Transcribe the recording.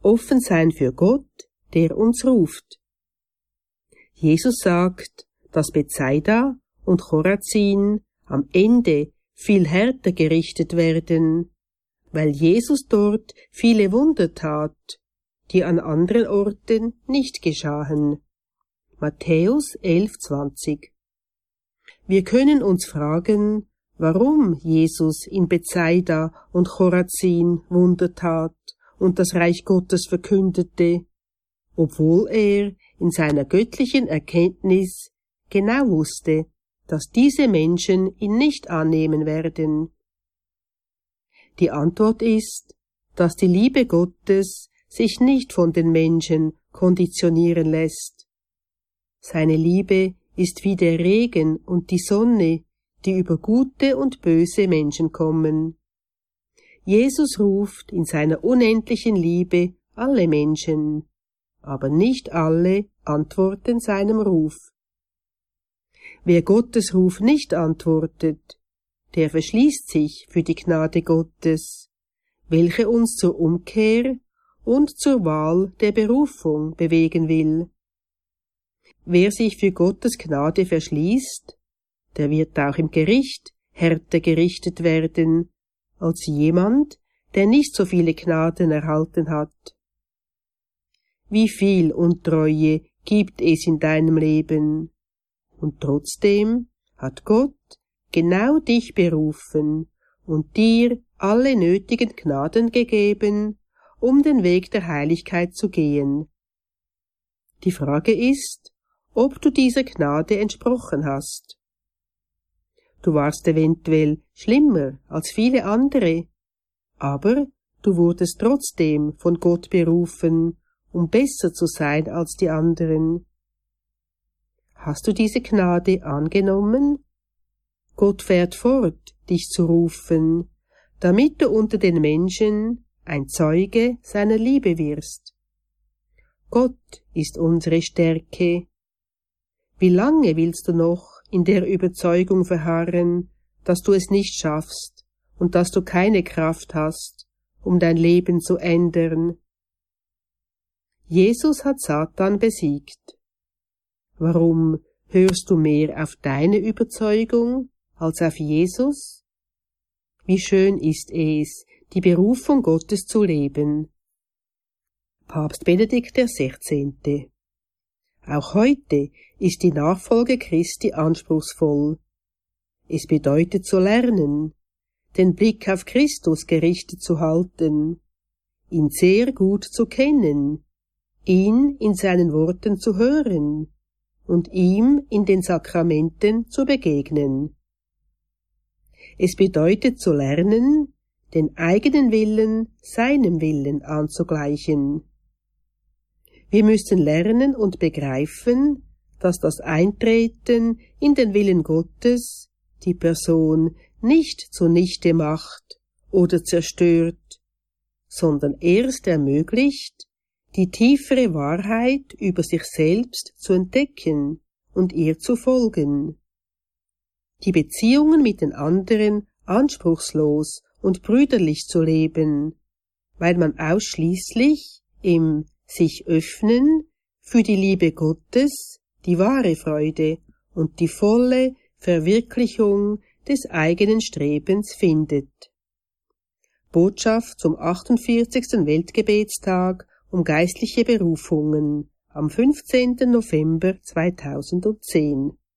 offen sein für Gott, der uns ruft. Jesus sagt, dass Bethsaida und Chorazin am Ende viel härter gerichtet werden, weil Jesus dort viele Wunder tat, die an anderen Orten nicht geschahen. Matthäus 11,20. Wir können uns fragen, warum Jesus in Bethsaida und Chorazin Wunder tat und das Reich Gottes verkündete, obwohl er in seiner göttlichen Erkenntnis genau wusste, dass diese Menschen ihn nicht annehmen werden. Die Antwort ist, dass die Liebe Gottes sich nicht von den Menschen konditionieren lässt. Seine Liebe ist wie der Regen und die Sonne, die über gute und böse Menschen kommen. Jesus ruft in seiner unendlichen Liebe alle Menschen, aber nicht alle antworten seinem Ruf. Wer Gottes Ruf nicht antwortet, der verschließt sich für die Gnade Gottes, welche uns zur Umkehr und zur Wahl der Berufung bewegen will. Wer sich für Gottes Gnade verschließt, der wird auch im Gericht härter gerichtet werden, als jemand, der nicht so viele Gnaden erhalten hat. Wie viel Untreue gibt es in deinem Leben? Und trotzdem hat Gott genau dich berufen und dir alle nötigen Gnaden gegeben, um den Weg der Heiligkeit zu gehen. Die Frage ist, ob du dieser Gnade entsprochen hast. Du warst eventuell schlimmer als viele andere, aber du wurdest trotzdem von Gott berufen, um besser zu sein als die anderen. Hast du diese Gnade angenommen? Gott fährt fort, dich zu rufen, damit du unter den Menschen ein Zeuge seiner Liebe wirst. Gott ist unsere Stärke. Wie lange willst du noch in der Überzeugung verharren, dass du es nicht schaffst und dass du keine Kraft hast, um dein Leben zu ändern? Jesus hat Satan besiegt. Warum hörst du mehr auf deine Überzeugung als auf Jesus? Wie schön ist es, die Berufung Gottes zu leben. Papst Benedikt XVI. Auch heute ist die Nachfolge Christi anspruchsvoll. Es bedeutet zu lernen, den Blick auf Christus gerichtet zu halten, ihn sehr gut zu kennen, ihn in seinen Worten zu hören und ihm in den Sakramenten zu begegnen. Es bedeutet zu lernen, den eigenen Willen seinem Willen anzugleichen. Wir müssen lernen und begreifen, dass das Eintreten in den Willen Gottes die Person nicht zunichte macht oder zerstört, sondern erst ermöglicht, die tiefere Wahrheit über sich selbst zu entdecken und ihr zu folgen. Die Beziehungen mit den anderen anspruchslos und brüderlich zu leben, weil man ausschließlich im sich öffnen für die Liebe Gottes, die wahre Freude und die volle Verwirklichung des eigenen Strebens findet. Botschaft zum 48. Weltgebetstag um geistliche Berufungen am 15. November 2010.